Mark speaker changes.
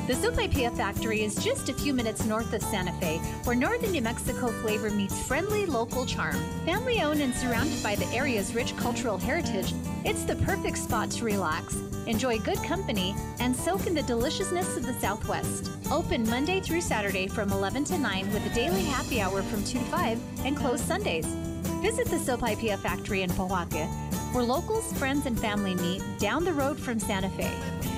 Speaker 1: The Sopaipilla factory is just a few minutes north of Santa Fe, where northern New Mexico flavor meets friendly local charm. Family owned and surrounded by the area's rich cultural heritage, it's the perfect spot to relax, enjoy good company, and soak in the deliciousness of the Southwest. Open Monday through Saturday from 11 to 9 with a daily happy hour from 2 to 5 and closed Sundays. Visit the Sopaipilla factory in Pojoaque, where locals, friends, and family meet down the road from Santa Fe.